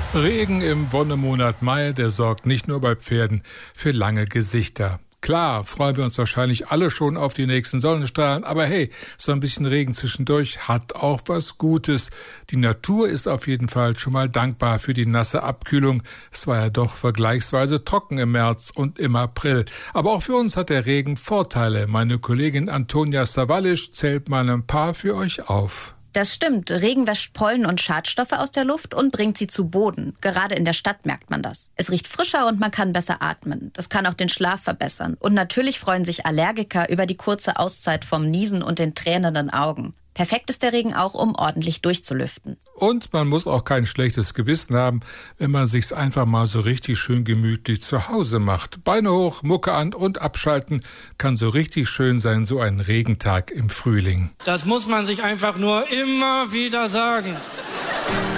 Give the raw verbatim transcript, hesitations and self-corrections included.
Regen im Wonnemonat Mai, der sorgt nicht nur bei Pferden für lange Gesichter. Klar, freuen wir uns wahrscheinlich alle schon auf die nächsten Sonnenstrahlen, aber hey, so ein bisschen Regen zwischendurch hat auch was Gutes. Die Natur ist auf jeden Fall schon mal dankbar für die nasse Abkühlung. Es war ja doch vergleichsweise trocken im März und im April. Aber auch für uns hat der Regen Vorteile. Meine Kollegin Antonia Sawallisch zählt mal ein paar für euch auf. Das stimmt. Regen wäscht Pollen und Schadstoffe aus der Luft und bringt sie zu Boden. Gerade in der Stadt merkt man das. Es riecht frischer und man kann besser atmen. Das kann auch den Schlaf verbessern. Und natürlich freuen sich Allergiker über die kurze Auszeit vom Niesen und den tränenden Augen. Perfekt ist der Regen auch, um ordentlich durchzulüften. Und man muss auch kein schlechtes Gewissen haben, wenn man sich's einfach mal so richtig schön gemütlich zu Hause macht. Beine hoch, Mucke an und abschalten kann so richtig schön sein, so ein Regentag im Frühling. Das muss man sich einfach nur immer wieder sagen.